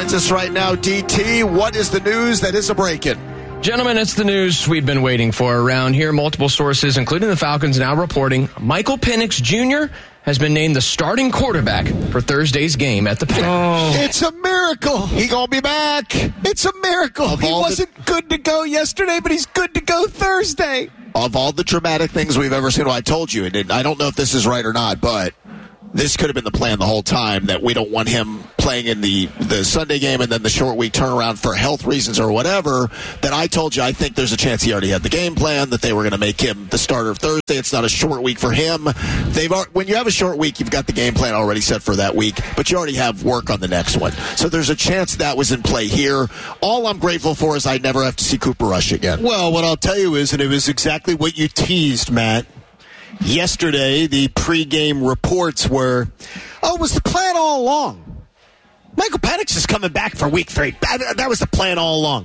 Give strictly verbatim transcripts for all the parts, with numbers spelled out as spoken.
joins us right now. D T, what is the news that is a break-in? Gentlemen, it's the news we've been waiting for around here. Multiple sources, including the Falcons, now reporting Michael Penix Junior has been named the starting quarterback for Thursday's game at the Penn. Oh. It's a miracle. He gonna be back. It's a miracle. Of He wasn't the- good to go yesterday, but he's good to go Thursday. Of all the dramatic things we've ever seen, well, I told you, and I don't know if this is right or not, but this could have been the plan the whole time, that we don't want him playing in the, the Sunday game and then the short week turnaround for health reasons or whatever. That I told you I think there's a chance he already had the game plan, that they were going to make him the starter Thursday. It's not a short week for him. They've When you have a short week, you've got the game plan already set for that week, but you already have work on the next one. So there's a chance that was in play here. All I'm grateful for is I never have to see Cooper Rush again. Well, what I'll tell you is, and it was exactly what you teased, Matt. Yesterday, the pregame reports were, oh, it was the plan all along. Michael Penix is coming back for week three. That was the plan all along.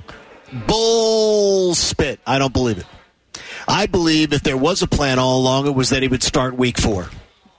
Bull spit. I don't believe it. I believe if there was a plan all along, it was that he would start week four.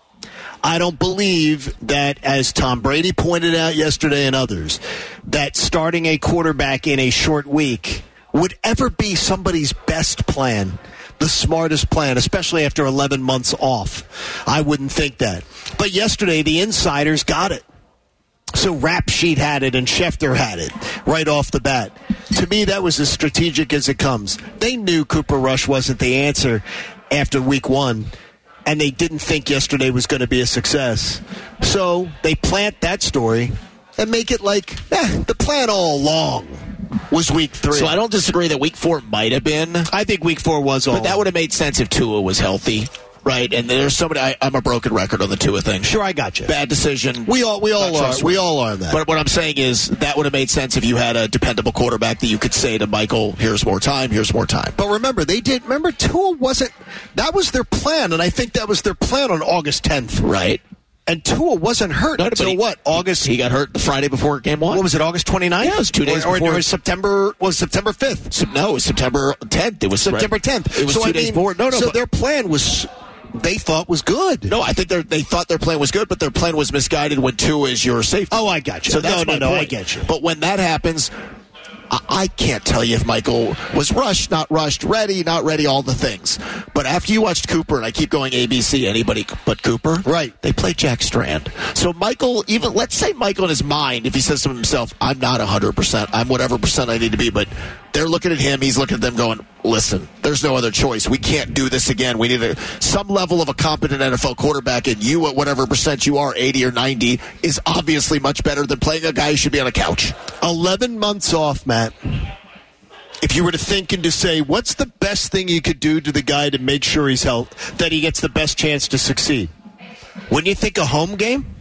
I don't believe that, as Tom Brady pointed out yesterday and others, that starting a quarterback in a short week would ever be somebody's best plan, the smartest plan, especially after eleven months off. I wouldn't think that. But yesterday, the insiders got it. So Rap Sheet had it and Schefter had it right off the bat. To me, that was as strategic as it comes. They knew Cooper Rush wasn't the answer after week one, and they didn't think yesterday was going to be a success. So they plant that story and make it like, eh, the plan all along was week three. So I don't disagree that week four might have been. I think week four was all. But that would have made sense if Tua was healthy, right? And there's somebody, I, I'm a broken record on the Tua thing. Sure, I got you. Bad decision. We all, we all are. We all are that. But what I'm saying is that would have made sense if you had a dependable quarterback that you could say to Michael, here's more time, here's more time. But remember, they did. Remember, Tua wasn't. That was their plan, and I think that was their plan on August tenth. Right. And Tua wasn't hurt No, until he, what? August. He got hurt the Friday before game one. What was it? August twenty-ninth? Yeah, it was two days or, before. Or September was September fifth. So, no, it was September tenth. It was September right. tenth. It was so two I days mean, before. No, no. So but, their plan was, they thought was good. No, I think they thought their plan was good, but their plan was misguided when Tua is your safety. Oh, I got you. So that's no, my no, no, point. I get you. But when that happens, I, I can't tell you if Michael was rushed, not rushed, ready, not ready, all the things. But after you watched Cooper, and I keep going A B C, anybody but Cooper, right? They play Jack Strand. So Michael, even let's say Michael in his mind, if he says to himself, "I'm not one hundred percent, I'm whatever percent I need to be," but they're looking at him, he's looking at them, going, "Listen, there's no other choice. We can't do this again. We need a, some level of a competent N F L quarterback, and you at whatever percent you are, eighty or ninety, is obviously much better than playing a guy who should be on a couch." eleven months off, Matt. If you were to think and to say, what's the best thing you could do to the guy to make sure he's healthy, that he gets the best chance to succeed? Wouldn't you think a home game?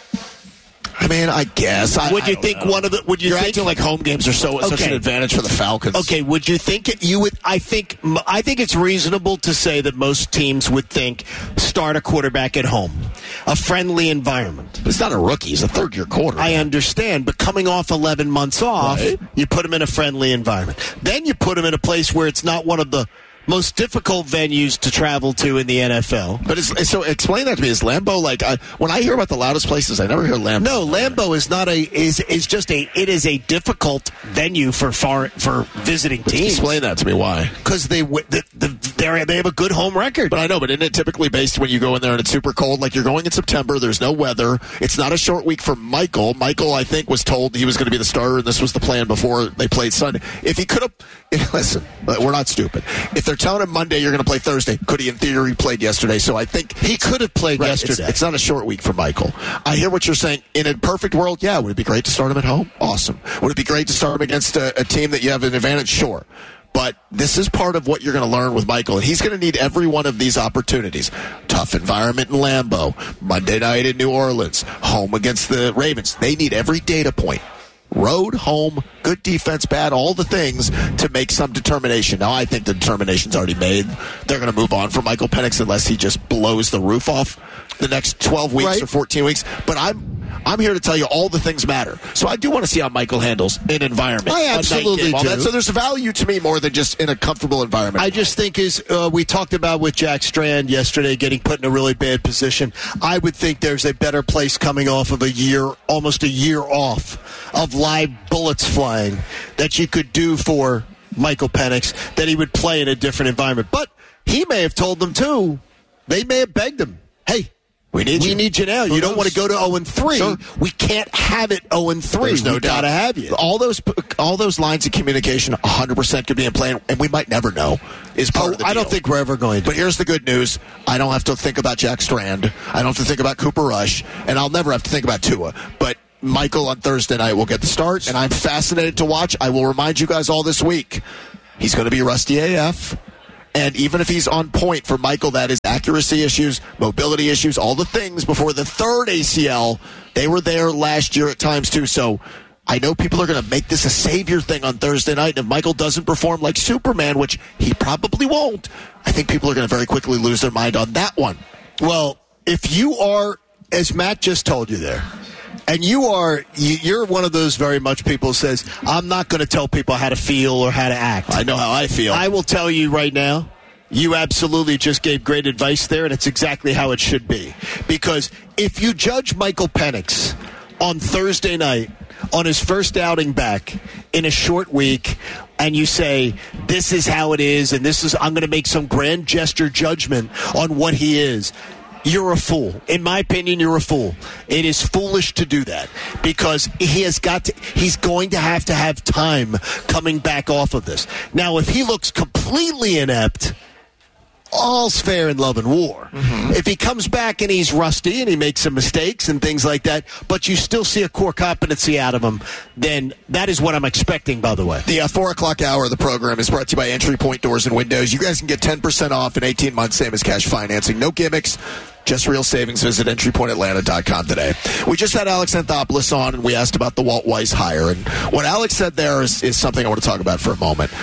I mean, I guess. I, would you I think know. one of the? Would you You're think acting like home games are so okay. such an advantage for the Falcons? Okay, would you think you would? I think I think it's reasonable to say that most teams would think start a quarterback at home, a friendly environment. It's not a rookie; he's a third-year quarterback. I understand, but coming off eleven months off, right. You put him in a friendly environment. Then you put him in a place where it's not one of the most difficult venues to travel to in the N F L. But is, so explain that to me. Is Lambeau like I, when I hear about the loudest places? I never hear Lambeau. No, Lambeau is not a is is just a it is a difficult venue for far, for visiting But teams. Explain that to me. Why? Because they the, the, they they have a good home record. But I know. But isn't it typically based when you go in there and it's super cold? Like you're going in September. There's no weather. It's not a short week for Michael. Michael, I think, was told he was going to be the starter, and this was the plan before they played Sunday. If he could have, listen, we're not stupid. If they're telling him Monday you're going to play Thursday, could he in theory played yesterday? So I think he could have played right, yesterday. It's, it's not a short week for Michael. I hear what you're saying. In a perfect world, yeah, would it be great to start him at home? Awesome. Would it be great to start him against a, a team that you have an advantage? Sure. But this is part of what you're going to learn with Michael, and he's going to need every one of these opportunities. Tough environment in Lambeau, Monday night in New Orleans, home against the Ravens. They need every data point. Road, home, good defense, bad, all the things to make some determination. Now, I think the determination's already made. They're going to move on from Michael Penix unless he just blows the roof off the next twelve weeks right. or fourteen weeks. But I'm I'm here to tell you all the things matter. So I do want to see how Michael handles an environment. I absolutely do. That. So there's value to me more than just in a comfortable environment. I just think is uh, we talked about with Jack Strand yesterday getting put in a really bad position. I would think there's a better place coming off of a year, almost a year off of live bullets flying that you could do for Michael Penix, that he would play in a different environment. But he may have told them, too. They may have begged him, hey, we need, we you. need you now. Who you knows? Don't want to go to oh and three. Sure. We can't have it oh and three. There's no we got to have you. All those all those lines of communication one hundred percent could be in play, and we might never know is part oh, of the I deal. don't think we're ever going to. But here's the good news. I don't have to think about Jack Strand. I don't have to think about Cooper Rush, and I'll never have to think about Tua. But Michael on Thursday night will get the start, and I'm fascinated to watch. I will remind you guys all this week, he's going to be rusty A F. And even if he's on point for Michael, that is accuracy issues, mobility issues, all the things before the third A C L. They were there last year at times, too. So I know people are going to make this a savior thing on Thursday night. And if Michael doesn't perform like Superman, which he probably won't, I think people are going to very quickly lose their mind on that one. Well, if you are, as Matt just told you there, and you are, you're one of those very much people who says, I'm not going to tell people how to feel or how to act. I know how I feel. I will tell you right now, you absolutely just gave great advice there, and it's exactly how it should be. Because if you judge Michael Penix on Thursday night, on his first outing back in a short week, and you say, this is how it is, and this is, I'm going to make some grand gesture judgment on what he is, you're a fool. In my opinion, you're a fool. It is foolish to do that because he has got to, he's going to have to have time coming back off of this. Now, if he looks completely inept, all's fair in love and war. Mm-hmm. If he comes back and he's rusty and he makes some mistakes and things like that, but you still see a core competency out of him, then that is what I'm expecting, by the way. The uh, four o'clock hour of the program is brought to you by Entry Point Doors and Windows. You guys can get ten percent off in eighteen months, same as cash financing. No gimmicks, just real savings. Visit entry point atlanta dot com today. We just had Alex Anthopoulos on, and we asked about the Walt Weiss hire. And what Alex said there is, is something I want to talk about for a moment.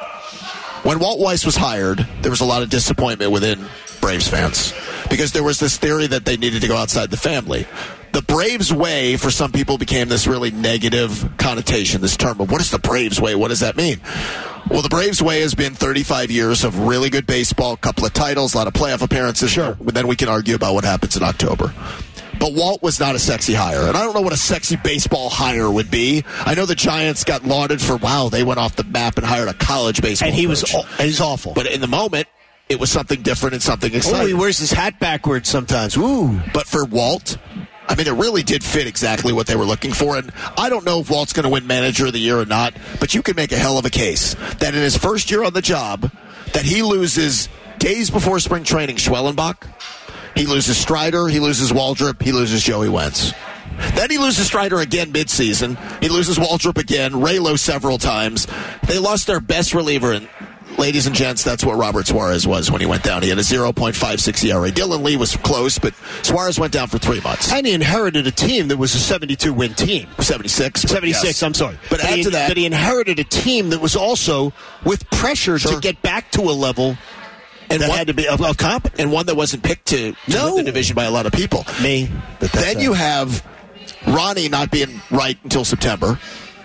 When Walt Weiss was hired, there was a lot of disappointment within Braves fans because there was this theory that they needed to go outside the family. The Braves way, for some people, became this really negative connotation, this term of what is the Braves way? What does that mean? Well, the Braves way has been thirty-five years of really good baseball, a couple of titles, a lot of playoff appearances. Sure. Then we can argue about what happens in October. But Walt was not a sexy hire. And I don't know what a sexy baseball hire would be. I know the Giants got lauded for, wow, they went off the map and hired a college baseball And he coach. was he's awful. But in the moment, it was something different and something exciting. Oh, he wears his hat backwards sometimes. Ooh. But for Walt, I mean, it really did fit exactly what they were looking for. And I don't know if Walt's going to win Manager of the Year or not, but you can make a hell of a case that in his first year on the job, that he loses days before spring training Schwellenbach, he loses Strider, he loses Waldrop, he loses Joey Wentz. Then he loses Strider again midseason. He loses Waldrop again, Raylo several times. They lost their best reliever, and ladies and gents, that's what Robert Suarez was when he went down. He had a oh point five six E R A. Dylan Lee was close, but Suarez went down for three months. And he inherited a team that was a seventy-two win team. seventy-six. seventy-six, yes. I'm sorry. But, but add he, to that. But he inherited a team that was also with pressure sure. to get back to a level and that one, had to be of, of competent. And one that wasn't picked to, to no. win the division by a lot of people. Me. But then you have Ronnie not being right until September.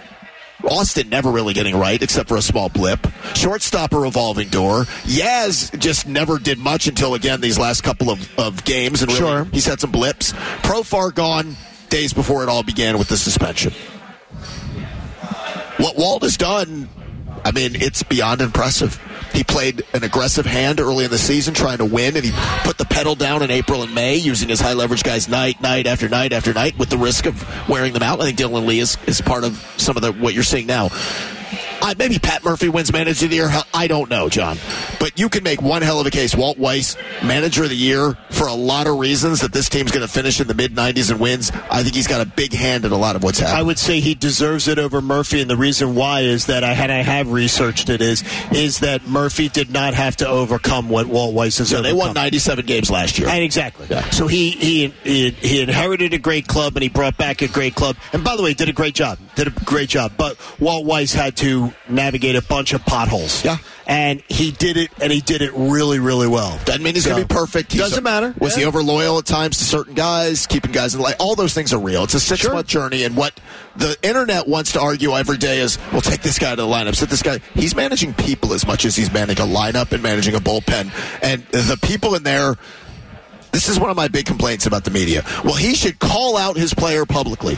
Austin never really getting right, except for a small blip. Shortstop, a revolving door. Yaz just never did much until, again, these last couple of, of games. And really, sure. he's had some blips. Profar gone days before it all began with the suspension. What Walt has done, I mean, it's beyond impressive. He played an aggressive hand early in the season trying to win, and he put the pedal down in April and May using his high-leverage guys night, night after night after night with the risk of wearing them out. I think Dylan Lee is, is part of some of the what you're seeing now. Uh, maybe Pat Murphy wins Manager of the Year. I don't know, John. But you can make one hell of a case. Walt Weiss, Manager of the Year, for a lot of reasons that this team's going to finish in the mid nineties and wins. I think he's got a big hand in a lot of what's happening. I would say he deserves it over Murphy, and the reason why is that I had I have researched it is is that Murphy did not have to overcome what Walt Weiss has yeah, overcome. They won ninety-seven games last year. And exactly. Yeah. So he, he he he inherited a great club, and he brought back a great club. And by the way, did a great job. Did a great job. But Walt Weiss had to navigate a bunch of potholes. Yeah. And he did it, and he did it really, really well. Doesn't mean he's so, going to be perfect. He's doesn't a, matter. Was yeah. he over loyal at times to certain guys, keeping guys in the light? All those things are real. It's a six-month sure. journey, and what the internet wants to argue every day is, well, take this guy to the lineup, sit this guy. He's managing people as much as he's managing a lineup and managing a bullpen. And the people in there, this is one of my big complaints about the media. Well, he should call out his player publicly.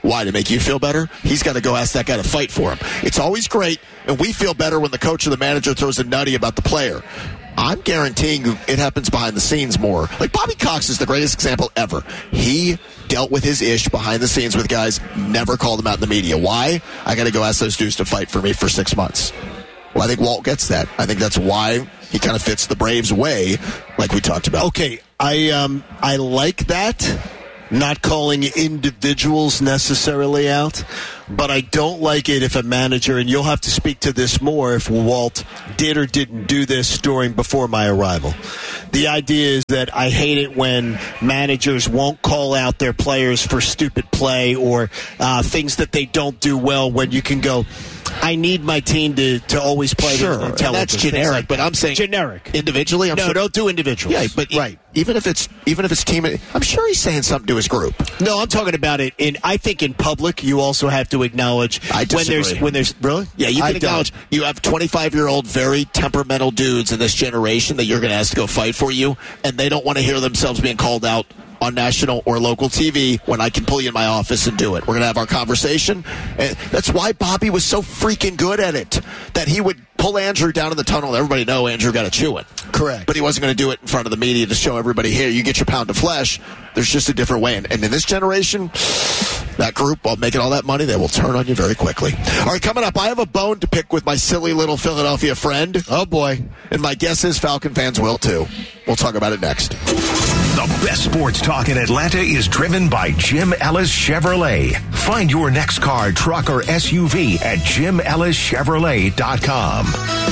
Why? To make you feel better? He's got to go ask that guy to fight for him. It's always great, and we feel better when the coach or the manager throws a nutty about the player. I'm guaranteeing it happens behind the scenes more. Like Bobby Cox is the greatest example ever. He dealt with his ish behind the scenes with guys, never called them out in the media. Why? I got to go ask those dudes to fight for me for six months. Well, I think Walt gets that. I think that's why he kind of fits the Braves way, like we talked about. Okay, I um I like that. Not calling individuals necessarily out, but I don't like it if a manager, and you'll have to speak to this more if Walt did or didn't do this during before my arrival. The idea is that I hate it when managers won't call out their players for stupid play or uh, things that they don't do well when you can go, I need my team to, to always play sure, with intelligence. That's generic, like but I'm saying generic. Individually, I'm no, sure. don't do individuals. Yeah, but right. Even if it's even if it's team, I'm sure he's saying something to his group. No, I'm talking about it in. I think in public, you also have to acknowledge I when there's when there's really. Yeah, you I can acknowledge don't. you have twenty-five year old very temperamental dudes in this generation that you're going to ask to go fight for you, and they don't want to hear themselves being called out on national or local T V when I can pull you in my office and do it. We're going to have our conversation. And that's why Bobby was so freaking good at it, that he would pull Andrew down in the tunnel. Everybody know Andrew got a chewing. Correct. But he wasn't going to do it in front of the media to show everybody, here, you get your pound of flesh. There's just a different way. And, and in this generation, that group, while making all that money, they will turn on you very quickly. All right, coming up, I have a bone to pick with my silly little Philadelphia friend. Oh, boy. And my guess is Falcon fans will, too. We'll talk about it next. The best sports talk in Atlanta is driven by Jim Ellis Chevrolet. Find your next car, truck, or S U V at jim ellis chevrolet dot com.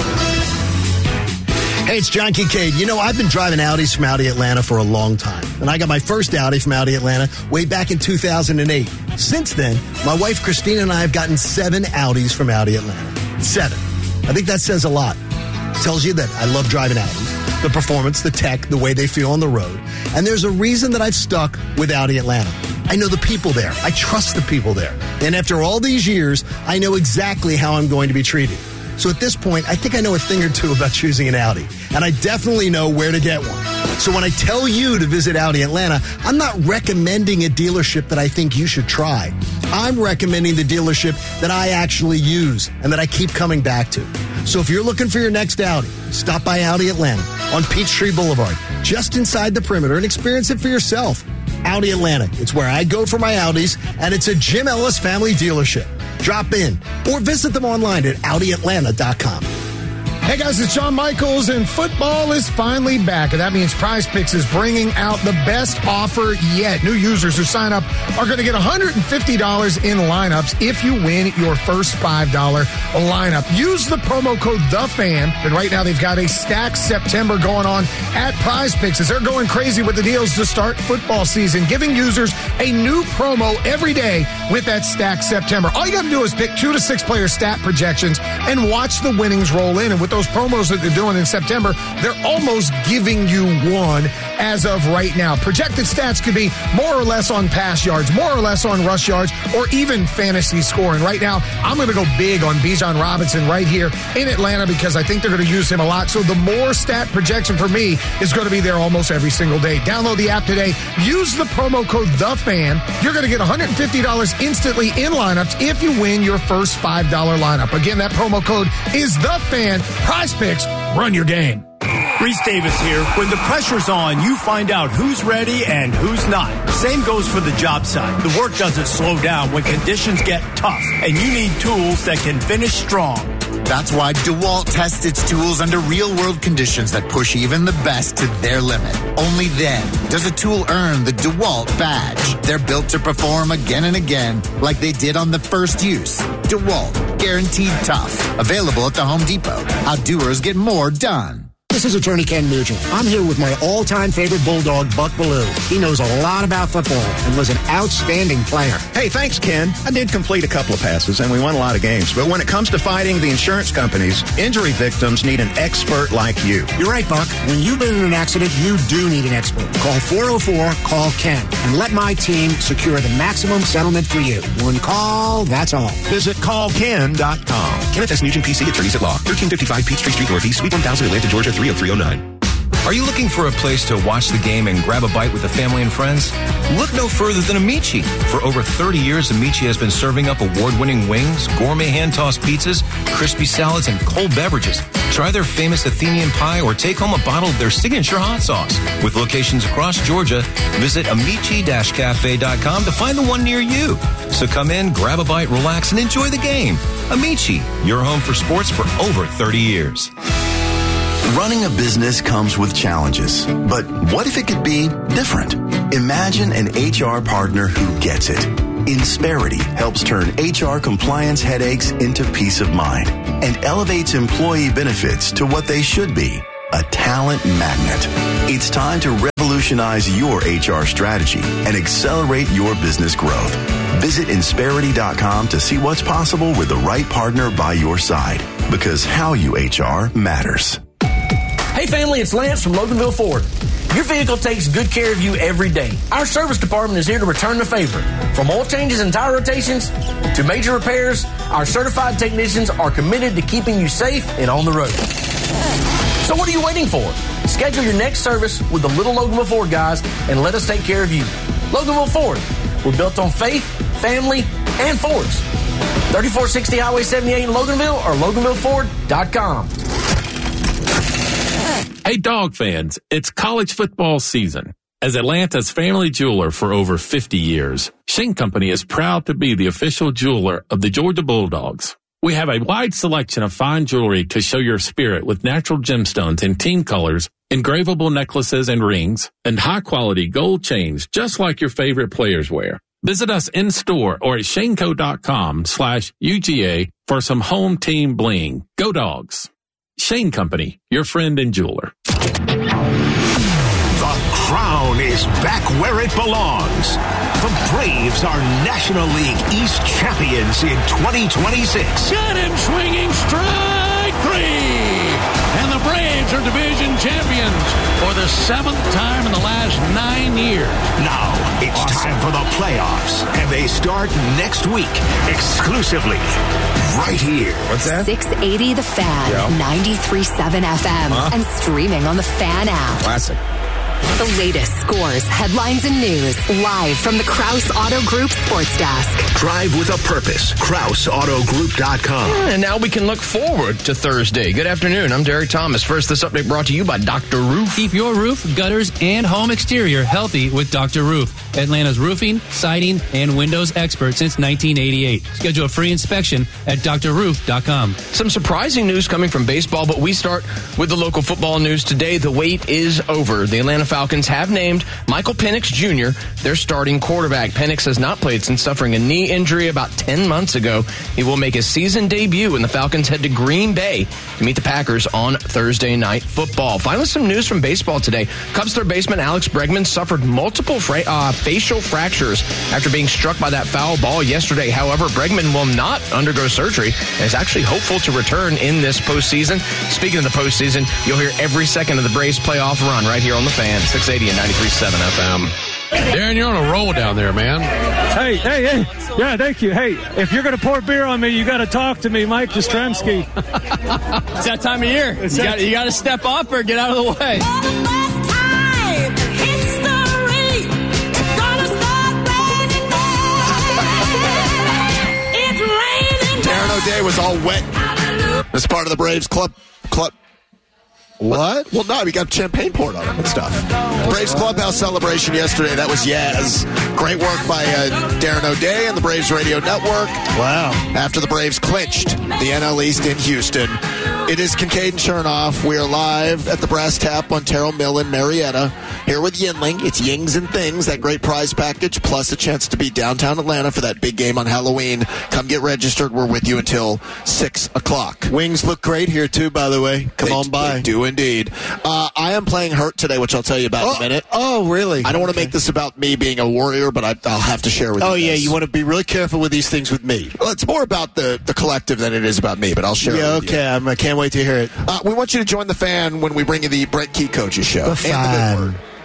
Hey, it's John Kincaid. You know, I've been driving Audis from Audi Atlanta for a long time. And I got my first Audi from Audi Atlanta way back in two thousand eight. Since then, my wife Christina and I have gotten seven Audis from Audi Atlanta. Seven. I think that says a lot. It tells you that I love driving Audis. The performance, the tech, the way they feel on the road. And there's a reason that I've stuck with Audi Atlanta. I know the people there. I trust the people there. And after all these years, I know exactly how I'm going to be treated. So at this point, I think I know a thing or two about choosing an Audi. And I definitely know where to get one. So when I tell you to visit Audi Atlanta, I'm not recommending a dealership that I think you should try. I'm recommending the dealership that I actually use and that I keep coming back to. So if you're looking for your next Audi, stop by Audi Atlanta on Peachtree Boulevard, just inside the perimeter, and experience it for yourself. Audi Atlanta. It's where I go for my Audis, and it's a Jim Ellis family dealership. Drop in or visit them online at audi atlanta dot com. Hey guys, it's John Michaels, and football is finally back, and that means Prize Picks is bringing out the best offer yet. New users who sign up are going to get one hundred fifty dollars in lineups if you win your first five dollar lineup. Use the promo code THEFAN, and right now they've got a Stack September going on at Prize Picks as they're going crazy with the deals to start football season, giving users a new promo every day with that Stack September. All you got to do is pick two to six player stat projections and watch the winnings roll in, and with those promos that they're doing in September, they're almost giving you one as of right now. Projected stats could be more or less on pass yards, more or less on rush yards, or even fantasy score. And right now, I'm going to go big on Bijan Robinson right here in Atlanta because I think they're going to use him a lot. So the more stat projection for me is going to be there almost every single day. Download the app today. Use the promo code THEFAN. You're going to get one hundred fifty dollars instantly in lineups if you win your first five dollar lineup. Again, that promo code is THEFAN. Prize Picks, run your game. Reese Davis here. When the pressure's on, you find out who's ready and who's not. Same goes for the job site. The work doesn't slow down when conditions get tough, and you need tools that can finish strong. That's why DeWalt tests its tools under real-world conditions that push even the best to their limit. Only then does a tool earn the DeWalt badge. They're built to perform again and again like they did on the first use. DeWalt, guaranteed tough. Available at the Home Depot. How doers get more done. This is Attorney Ken Nugent. I'm here with my all-time favorite bulldog, Buck Bellew. He knows a lot about football and was an outstanding player. Hey, thanks, Ken. I did complete a couple of passes, and we won a lot of games. But when it comes to fighting the insurance companies, injury victims need an expert like you. You're right, Buck. When you've been in an accident, you do need an expert. Call four oh four, call Ken, and let my team secure the maximum settlement for you. One call, that's all. Visit call ken dot com. Kenneth S. Nugent, P C, Attorneys at Law. thirteen fifty-five Peachtree Street Northeast, Suite one thousand, Atlanta, Georgia, three oh three oh nine. Are you looking for a place to watch the game and grab a bite with the family and friends? Look no further than Amici. For over thirty years, Amici has been serving up award-winning wings, gourmet hand-tossed pizzas, crispy salads, and cold beverages. Try their famous Athenian pie or take home a bottle of their signature hot sauce. With locations across Georgia, visit amici dash cafe dot com to find the one near you. So come in, grab a bite, relax, and enjoy the game. Amici, your home for sports for over thirty years. Running a business comes with challenges, but what if it could be different? Imagine an H R partner who gets it. Insperity helps turn H R compliance headaches into peace of mind and elevates employee benefits to what they should be, a talent magnet. It's time to revolutionize your H R strategy and accelerate your business growth. Visit Insperity dot com to see what's possible with the right partner by your side, because how you H R matters. Hey family, it's Lance from Loganville Ford. Your vehicle takes good care of you every day. Our service department is here to return the favor. From oil changes and tire rotations to major repairs, our certified technicians are committed to keeping you safe and on the road. So what are you waiting for? Schedule your next service with the Little Loganville Ford guys and let us take care of you. Loganville Ford. We're built on faith, family, and Fords. thirty-four sixty Highway seventy-eight in Loganville or Loganville Ford dot com. Hey, dog fans, it's college football season. As Atlanta's family jeweler for over fifty years, Shane Company is proud to be the official jeweler of the Georgia Bulldogs. We have a wide selection of fine jewelry to show your spirit with natural gemstones in team colors, engravable necklaces and rings, and high-quality gold chains just like your favorite players wear. Visit us in-store or at shaneco.com slash UGA for some home team bling. Go Dogs! Shane Company, your friend and jeweler. The crown is back where it belongs. The Braves are National League East champions in twenty twenty-six. Got him swinging strike three. And the Braves are division champions for the seventh time in the last nine years. Now it's awesome. Time for the playoffs, and they start next week exclusively right here. What's that? six eighty The Fan, yeah. ninety-three point seven F M, huh? And streaming on the Fan app. Classic. The latest scores, headlines, and news live from the Krause Auto Group Sports Desk. Drive with a purpose. Krause Auto Group dot com. And now we can look forward to Thursday. Good afternoon. I'm Derek Thomas. First, this update brought to you by Doctor Roof. Keep your roof, gutters, and home exterior healthy with Doctor Roof. Atlanta's roofing, siding, and windows expert since nineteen eighty-eight. Schedule a free inspection at Doctor Roof dot com. Some surprising news coming from baseball, but we start with the local football news today. The wait is over. The Atlanta Falcons have named Michael Penix Junior their starting quarterback. Penix has not played since suffering a knee injury about ten months ago. He will make his season debut when the Falcons head to Green Bay to meet the Packers on Thursday Night Football. Finally, some news from baseball today. Cubs third baseman Alex Bregman suffered multiple fra- uh, facial fractures after being struck by that foul ball yesterday. However, Bregman will not undergo surgery and is actually hopeful to return in this postseason. Speaking of the postseason, you'll hear every second of the Braves playoff run right here on the Fan, six eighty and ninety-three point seven F M. Darren, you're on a roll down there, man. Hey, hey, hey. Yeah, thank you. Hey, if you're going to pour beer on me, you got to talk to me, Mike Jastrzemski. It's that time of year. You got, you got to step up or get out of the way. Darren O'Day was all wet. As part of the Braves club. club What? Well, no, we got champagne poured on him and stuff. Braves Clubhouse celebration yesterday. That was Yaz. Great work by uh, Darren O'Day and the Braves Radio Network. Wow. After the Braves clinched the N L East in Houston. It is Kincaid and Chernoff. We are live at the Brass Tap on Terrell Mill in Marietta. Here with Yingling. It's Yings and Things, that great prize package, plus a chance to be downtown Atlanta for that big game on Halloween. Come get registered. We're with you until six o'clock. Wings look great here, too, by the way. Come they, on by. They do indeed. Uh, I am playing Hurt today, which I'll tell you about oh, in a minute. Oh, really? I don't want to okay. make this about me being a warrior, but I, I'll have to share with oh, you. Oh, yeah, this. you want to be really careful with these things with me. Well, it's more about the, the collective than it is about me, but I'll share yeah, it with okay. you. I'm, I can't wait to hear it. Uh, we want you to join the Fan when we bring you the Brett Key Coaches Show. The Fan. And the Good Word.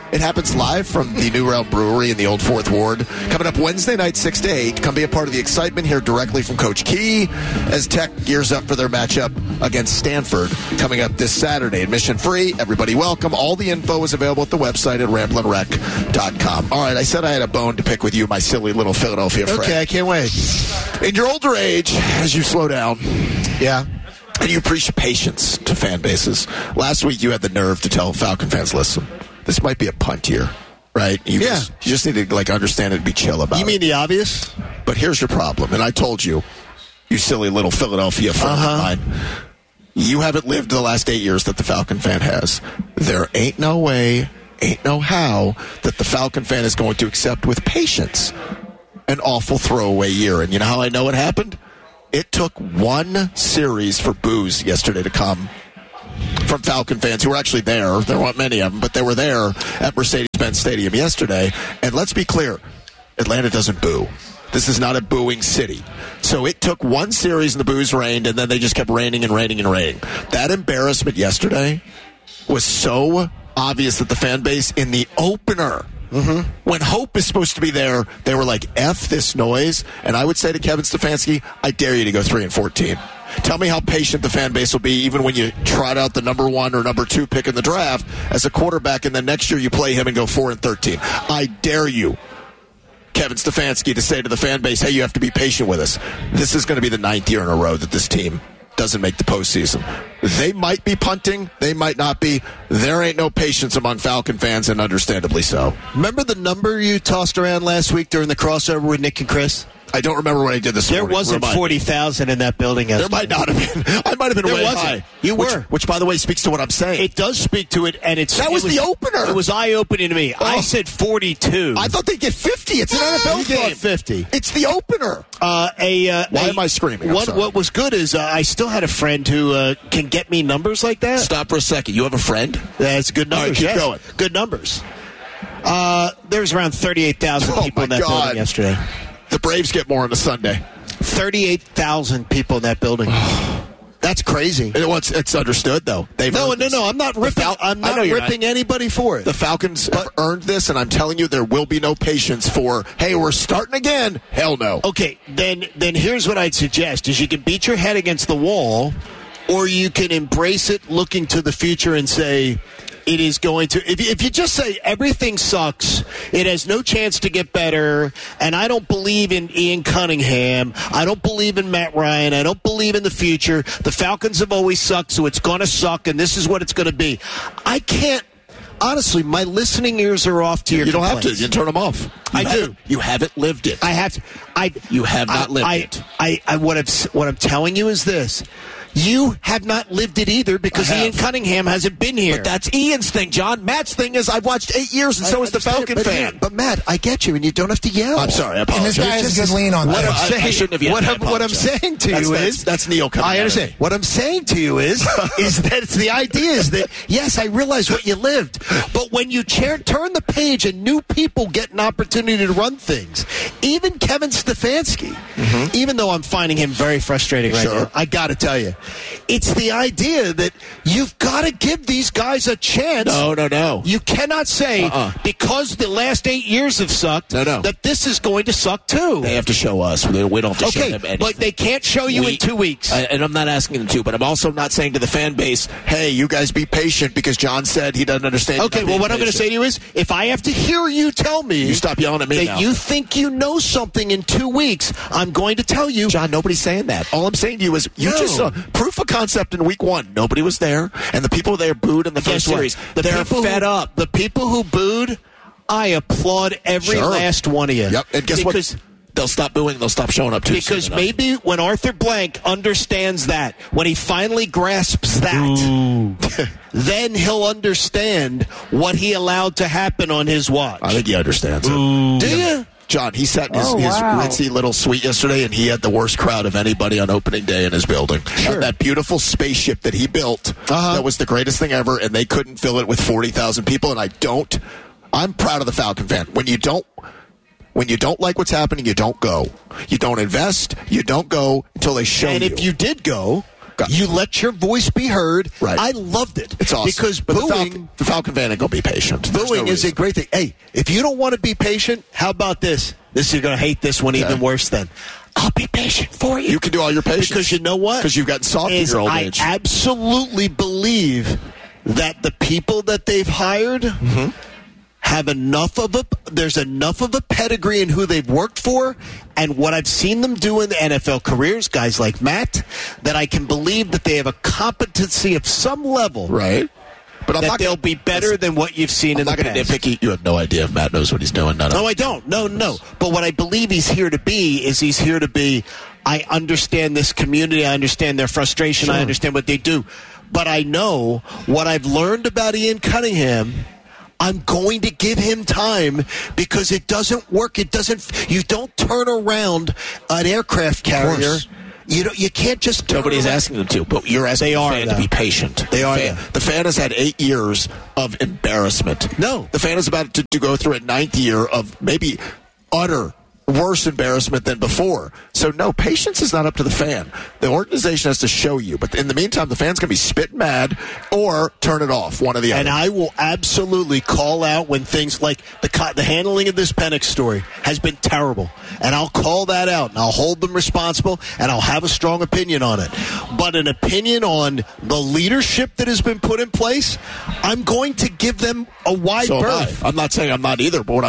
It happens live from the New Realm Brewery in the Old Fourth Ward. Coming up Wednesday night, six to eight. Come be a part of the excitement here directly from Coach Key as Tech gears up for their matchup against Stanford coming up this Saturday. Admission free. Everybody welcome. All the info is available at the website at ramblin' rec dot com. All right, I said I had a bone to pick with you, my silly little Philadelphia friend. Okay, I can't wait. In your older age, as you slow down, yeah, and you preach patience to fan bases. Last week, you had the nerve to tell Falcon fans, listen, this might be a punt year, right? You yeah. Just, you just need to like understand it and be chill about it. You mean the obvious? But here's your problem, and I told you, you silly little Philadelphia friend uh-huh. of mine, you haven't lived the last eight years that the Falcon fan has. There ain't no way, ain't no how that the Falcon fan is going to accept with patience an awful throwaway year. And you know how I know it happened? It took one series for boos yesterday to come from Falcon fans who were actually there. There weren't many of them, but they were there at Mercedes-Benz Stadium yesterday. And let's be clear, Atlanta doesn't boo. This is not a booing city. So it took one series and the boos rained, and then they just kept raining and raining and raining. That embarrassment yesterday was so obvious that the fan base in the opener, mm-hmm. when hope is supposed to be there, they were like, F this noise. And I would say to Kevin Stefanski, I dare you to go three and fourteen. Tell me how patient the fan base will be even when you trot out the number one or number two pick in the draft as a quarterback, and then next year you play him and go four and thirteen. I dare you, Kevin Stefanski, to say to the fan base, hey, you have to be patient with us. This is going to be the ninth year in a row that this team doesn't make the postseason. They might be punting. They might not be. There ain't no patience among Falcon fans, and understandably so. Remember the number you tossed around last week during the crossover with Nick and Chris? I don't remember what I did this there morning. There wasn't forty thousand in that building yesterday. There might not have been. I might have been there way wasn't. high. You which, were. Which, by the way, speaks to what I'm saying. It does speak to it, and it's That was, it was the opener. It was eye-opening to me. Oh. I said forty-two. I thought they'd get fifty. It's an N F L you game. Thought fifty. It's the opener. Uh, a, uh, Why a, am I screaming? What, what was good is uh, I still had a friend who uh, can get me numbers like that. Stop for a second. You have a friend? That's good numbers. All right, keep yes. going. Good numbers. Uh, there was around thirty-eight thousand oh people in that God. building yesterday. The Braves get more on a Sunday. thirty-eight thousand people in that building. That's crazy. It, well, it's, it's understood, though. They've no, no, this. no. I'm not ripping. Fal- I'm not ripping not. anybody for it. The Falcons but, have earned this, and I'm telling you, there will be no patience for. Hey, we're starting again. Hell no. Okay, then then here's what I'd suggest: is you can beat your head against the wall, or you can embrace it, looking to the future, and say, it is going to, if you, if you just say everything sucks, it has no chance to get better, and I don't believe in Ian Cunningham, I don't believe in Matt Ryan, I don't believe in the future, the Falcons have always sucked, so it's going to suck, and this is what it's going to be. I can't, honestly, my listening ears are off to your You don't complaints. have to. You turn them off. You I do. You haven't lived it. I have to. I, you have not I, lived I, it. I, I, what, I'm, what I'm telling you is this. You have not lived it either because Ian Cunningham hasn't been here. But that's Ian's thing, John. Matt's thing is I've watched eight years, and so is the Falcon but, fan. But, Matt, I get you, and you don't have to yell. I'm sorry. I apologize. And this guy has a good lean on what that. I'm saying, I, I shouldn't have yelled. What, I I'm, what I'm saying to that's, you that's, is... That's Neil coming I understand. What I'm saying to you is, is that it's the idea is that, yes, I realize what you lived, but when you chair, turn the page and new people get an opportunity to run things, even Kevin Stefanski, mm-hmm. even though I'm finding him very frustrating right sure. now, I got to tell you, it's the idea that you've got to give these guys a chance. No, no, no. You cannot say, uh-uh. because the last eight years have sucked, no, no. that this is going to suck too. They have to show us. We don't have to okay, show them anything. But they can't show you we, in two weeks. Uh, and I'm not asking them to, but I'm also not saying to the fan base, hey, you guys be patient because John said he doesn't understand. Okay, well, what patient. I'm going to say to you is, if I have to hear you tell me you stop yelling at me that now. you think you know something in two weeks, I'm going to tell you. John, nobody's saying that. All I'm saying to you is, you no. just saw proof of concept in week one. Nobody was there, and the people there booed in the Guess first what? series. The They're fed who, up. The people who booed, I applaud every sure. last one of you. Yep, and guess because what? They'll stop booing. They'll stop showing up too Because soon maybe when Arthur Blank understands that, when he finally grasps that, then he'll understand what he allowed to happen on his watch. I think he understands Ooh. it. Do you? John, he sat in his, oh, his wow. ritzy little suite yesterday, and he had the worst crowd of anybody on opening day in his building. Sure. That beautiful spaceship that he built, uh-huh. that was the greatest thing ever, and they couldn't fill it with forty thousand people, and I don't, I'm proud of the Falcon fan. When you don't, when you don't like what's happening, you don't go. You don't invest, you don't go until they show and you. And if you did go, You let your voice be heard. Right. I loved it. It's awesome. Because but booing, the Falcon, the Falcon fan ain't going to be patient. There's booing no is a reason. great thing. Hey, if you don't want to be patient, how about this? This you're going to hate this one Okay. even worse than. I'll be patient for you. You can do all your patience. Because you know what? Because you've gotten soft in Is your old I age. absolutely believe that the people that they've hired Mm-hmm. have enough of a there's enough of a pedigree in who they've worked for and what I've seen them do in the N F L careers, guys like Matt, that I can believe that they have a competency of some level. Right. But I'm that not they'll gonna, be better than what you've seen I'm in not the going to past. nitpick. You have no idea if Matt knows what he's doing. None of No, I don't. No, no. But what I believe he's here to be is he's here to be, I understand this community. I understand their frustration. Sure. I understand what they do. But I know what I've learned about Ian Cunningham. I'm going to give him time because it doesn't work. It doesn't. You don't turn around an aircraft carrier. You know, you can't just. turn Nobody's around. asking them to, but you're asking They the are, fan though. to be patient. They the are, Fan, though. the fan has had eight years of embarrassment. No. The fan is about to, to go through a ninth year of maybe utter worse embarrassment than before. So, no, patience is not up to the fan. The organization has to show you. But in the meantime, the fan's going to be spitting mad or turn it off, one or the other. And I will absolutely call out when things like the co- the handling of this Penix story has been terrible. And I'll call that out, and I'll hold them responsible, and I'll have a strong opinion on it. But an opinion on the leadership that has been put in place, I'm going to give them a wide so am berth. I. I'm not saying I'm not either, but what